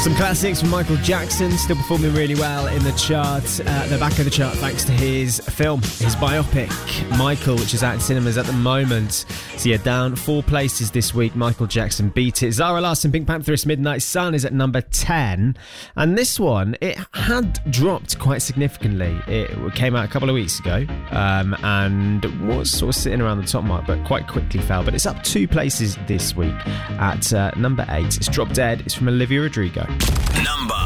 Some classics from Michael Jackson, still performing really well in the chart, the back of the chart, thanks to his film, his biopic, Michael, which is out in cinemas at the moment. So yeah, down 4 places this week. Michael Jackson beat it. Zara Larsson, Pink Pantheress, Midnight Sun is at number 10. And this one, it had dropped quite significantly. It came out a couple of weeks ago and was sort of sitting around the top mark, but quite quickly fell. But it's up 2 places this week at number 8. It's Drop Dead. It's from Olivia Rodrigo. Number